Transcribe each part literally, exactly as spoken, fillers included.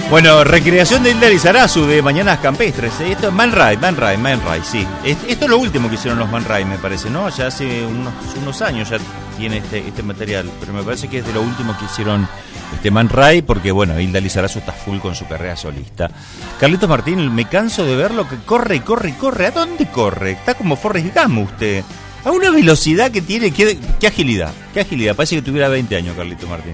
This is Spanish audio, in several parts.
Bueno, recreación de Hilda Lizarazu de Mañanas Campestres. Esto es Man Ray, Man Ray, Man Ray, sí. Esto es lo último que hicieron los Man Ray, me parece, ¿no? Ya hace unos, unos años ya tiene este, este material, pero me parece que es de lo último que hicieron este Man Ray, porque bueno, Hilda Lizarazu está full con su carrera solista. Carlitos Martín, me canso de verlo que corre y corre y corre. ¿A dónde corre? Está como Forrest Gump usted. A una velocidad que tiene, qué, qué agilidad, qué agilidad. Parece que tuviera veinte años, Carlitos Martín.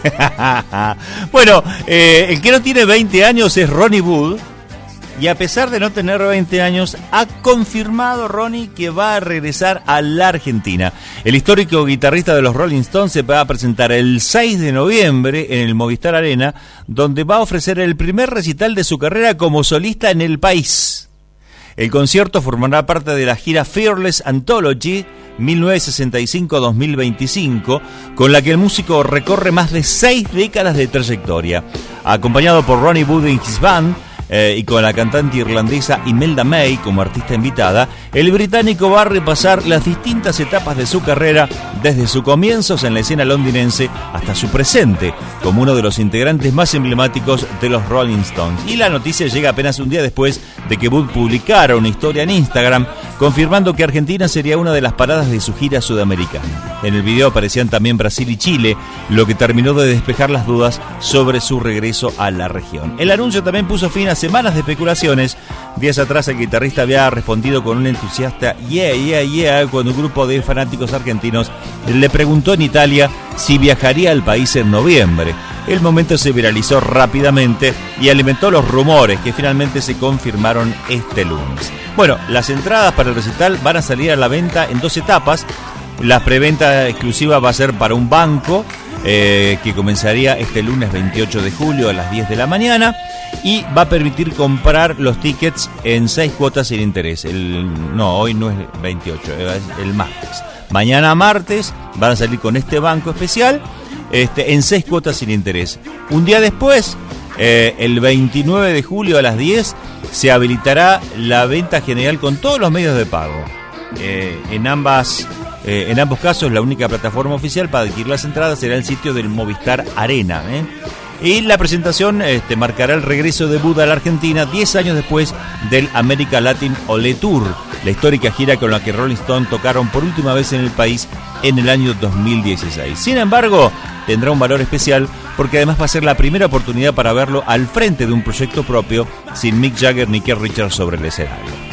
Bueno, eh, el que no tiene veinte años es Ronnie Wood. Y a pesar de no tener veinte años, ha confirmado Ronnie que va a regresar a la Argentina. El histórico guitarrista de los Rolling Stones se va a presentar el seis de noviembre en el Movistar Arena, donde va a ofrecer el primer recital de su carrera como solista en el país. El concierto formará parte de la gira Fearless Anthology mil novecientos sesenta y cinco a dos mil veinticinco, con la que el músico recorre más de seis décadas de trayectoria. Acompañado por Ronnie Wood en his band, Eh, y con la cantante irlandesa Imelda May como artista invitada, el británico va a repasar las distintas etapas de su carrera, desde sus comienzos en la escena londinense hasta su presente, como uno de los integrantes más emblemáticos de los Rolling Stones. Y la noticia llega apenas un día después de que Wood publicara una historia en Instagram confirmando que Argentina sería una de las paradas de su gira sudamericana. En el video aparecían también Brasil y Chile, lo que terminó de despejar las dudas sobre su regreso a la región. El anuncio también puso fin a semanas de especulaciones. Días atrás el guitarrista había respondido con un entusiasta yeah, yeah, yeah, cuando un grupo de fanáticos argentinos le preguntó en Italia si viajaría al país en noviembre. El momento se viralizó rápidamente y alimentó los rumores que finalmente se confirmaron este lunes. Bueno, las entradas para el recital van a salir a la venta en dos etapas. La preventa exclusiva va a ser para un banco eh, que comenzaría este lunes veintiocho de julio a las diez de la mañana y va a permitir comprar los tickets en seis cuotas sin interés. El, no, hoy no es veintiocho, es el martes. Mañana martes van a salir con este banco especial este, en seis cuotas sin interés. Un día después, eh, el veintinueve de julio a las diez, se habilitará la venta general con todos los medios de pago. Eh, en ambas... Eh, en ambos casos, la única plataforma oficial para adquirir las entradas será el sitio del Movistar Arena. ¿eh? Y la presentación este, marcará el regreso de Wood a la Argentina diez años después del America Latin Ole Tour, la histórica gira con la que Rolling Stone tocaron por última vez en el país en el año dos mil dieciséis. Sin embargo, tendrá un valor especial porque además va a ser la primera oportunidad para verlo al frente de un proyecto propio, sin Mick Jagger ni Keith Richards sobre el escenario.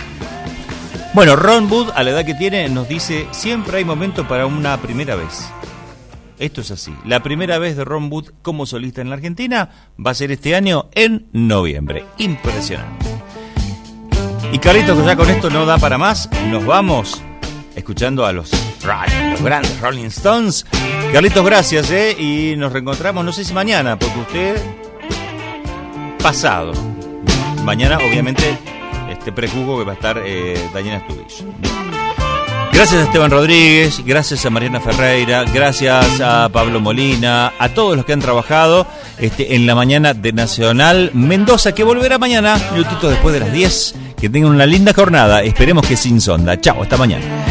Bueno, Ron Wood, a la edad que tiene, nos dice: siempre hay momento para una primera vez. Esto es así. La primera vez de Ron Wood como solista en la Argentina va a ser este año en noviembre. Impresionante. Y Carlitos, ya con esto no da para más. Nos vamos escuchando a los, los grandes Rolling Stones. Carlitos, gracias, ¿eh? Y nos reencontramos, no sé si mañana, porque usted... pasado. Mañana, obviamente... Te prejuzgo que va a estar eh, Daniela Stubich. Gracias a Esteban Rodríguez, gracias a Mariana Ferreira, gracias a Pablo Molina, a todos los que han trabajado este, en la mañana de Nacional Mendoza, que volverá mañana, minutitos después de las diez. Que tengan una linda jornada, esperemos que sin sonda. Chao, hasta mañana.